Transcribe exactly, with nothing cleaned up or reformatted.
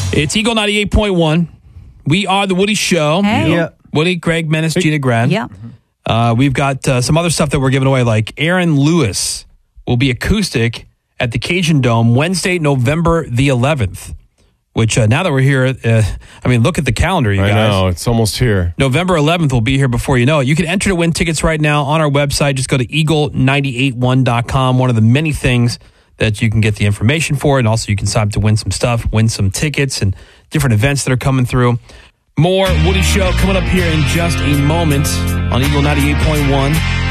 It's Eagle ninety-eight point one. We are the Woody Show. Hey. Yeah. Woody, Greg, Menace, Gina Grad. Yep. Uh, we've got uh, some other stuff that we're giving away, like Aaron Lewis will be acoustic at the Cajun Dome Wednesday, November the eleventh. Which, uh, now that we're here, uh, I mean, look at the calendar, you I guys. know, it's almost here. November eleventh will be here before you know it. You can enter to win tickets right now on our website. Just go to eagle nine eight one dot com. One of the many things that you can get the information for. And also you can sign up to win some stuff, win some tickets and different events that are coming through. More Woody Show coming up here in just a moment on Eagle ninety-eight point one.